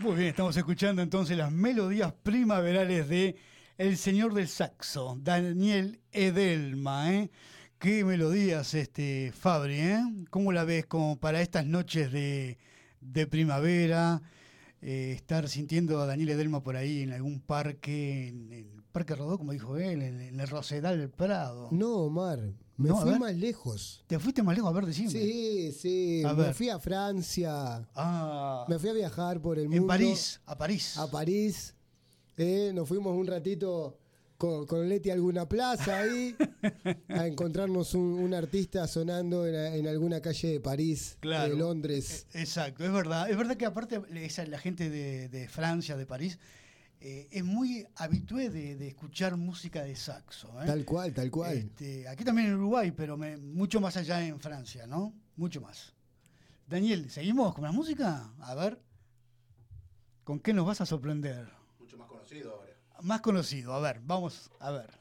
Muy bien, estamos escuchando entonces las melodías primaverales de El Señor del Saxo, Daniel Edelma, ¿eh? Qué melodías, Fabri, ¿eh? ¿Cómo la ves como para estas noches de primavera? Estar sintiendo a Daniel Edelma por ahí en algún parque, en el Parque Rodó, como dijo él, en el Rosedal del Prado. No, Omar, me fui más lejos. ¿Te fuiste más lejos? A ver, decime. Sí, me fui a Francia. Me fui a viajar por el mundo. A París. A París. Nos fuimos un ratito con Leti a alguna plaza ahí, a encontrarnos un artista sonando en alguna calle de París, claro, de Londres. Exacto, es verdad. Es verdad que aparte la gente de Francia, de París, es muy habitué de escuchar música de saxo. Tal cual. Aquí también en Uruguay, pero mucho más allá en Francia, ¿no? Mucho más. Daniel, ¿seguimos con la música? A ver, ¿con qué nos vas a sorprender? Mucho más conocido ahora. Más conocido, a ver, vamos a ver.